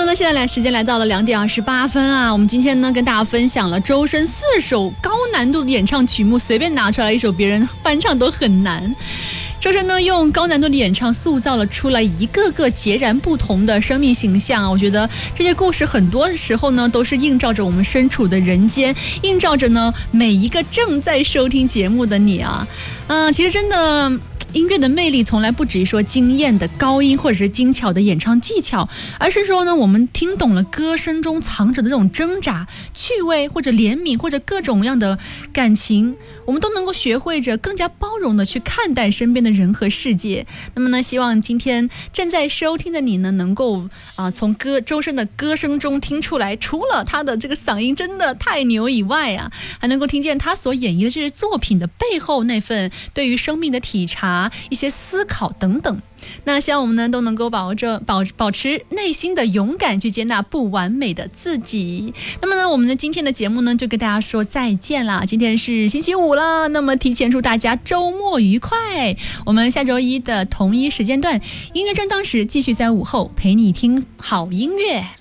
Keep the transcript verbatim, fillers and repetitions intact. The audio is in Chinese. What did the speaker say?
呢，现在来时间来到了两点二十八分啊。我们今天呢跟大家分享了周深四首高难度的演唱曲目，随便拿出来一首，别人翻唱都很难。周深呢用高难度的演唱塑造了出来一个个截然不同的生命形象啊。我觉得这些故事很多时候呢都是映照着我们身处的人间，映照着呢每一个正在收听节目的你啊。嗯、呃，其实真的。音乐的魅力从来不止于说惊艳的高音或者是精巧的演唱技巧，而是说呢，我们听懂了歌声中藏着的这种挣扎、趣味或者怜悯或者各种样的感情，我们都能够学会着更加包容的去看待身边的人和世界。那么呢，希望今天正在收听的你呢，能够啊、呃、从歌周深的歌声中听出来，除了他的这个嗓音真的太牛以外啊，还能够听见他所演绎的这些作品的背后那份对于生命的体察。一些思考等等，那希望我们呢都能够保着保保持内心的勇敢，去接纳不完美的自己。那么呢，我们的今天的节目呢就跟大家说再见啦。今天是星期五了，那么提前祝大家周末愉快。我们下周一的同一时间段，音乐正当时继续在午后陪你听好音乐。